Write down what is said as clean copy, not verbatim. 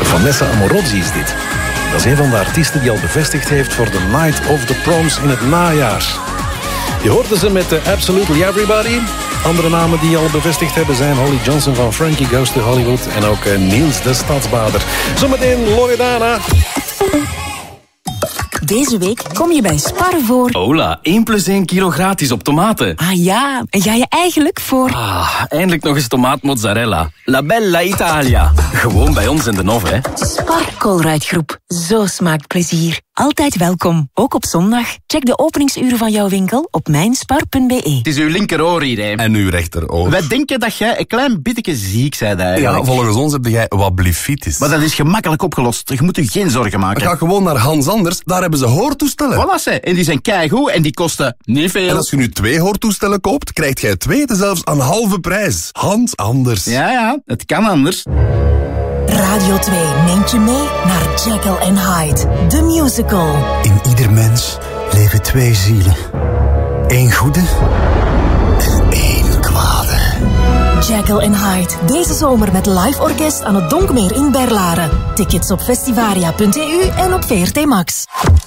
Vanessa Amorozzi is dit. Dat is een van de artiesten die al bevestigd heeft voor de Night of the Proms in het najaar. Je hoorde ze met Absolutely Everybody. Andere namen die al bevestigd hebben zijn Holly Johnson van Frankie Goes to Hollywood en ook Niels de Stadsbader. Zometeen Loredana. Deze week kom je bij Spar voor... Hola, 1 + 1 kilo gratis op tomaten. Ah ja, en ga je eigenlijk voor... Eindelijk nog eens tomaatmozzarella. La Bella Italia. Gewoon bij ons in de Nov, hè. Spar Colruyt-groep. Zo smaakt plezier. Altijd welkom, ook op zondag. Check de openingsuren van jouw winkel op mijnspar.be. Het is uw linkeroor hier, hè. En uw rechteroor. Wij denken dat jij een klein beetje ziek bent eigenlijk. Ja, volgens ons heb jij wat blefitis. Maar dat is gemakkelijk opgelost. Je moet je geen zorgen maken. Ga gewoon naar Hans Anders, daar hebben ze hoortoestellen. Voilà, ze. En die zijn keigoed en die kosten niet veel. En als je nu 2 hoortoestellen koopt, krijgt jij 2 zelfs aan halve prijs. Hans Anders. Ja, het kan anders. Radio 2 neemt je mee naar Jekyll and Hyde, de musical. In ieder mens leven 2 zielen. 1 goede en 1 kwade. Jekyll and Hyde, deze zomer met live orkest aan het Donkmeer in Berlaren. Tickets op festivaria.eu en op VRT Max.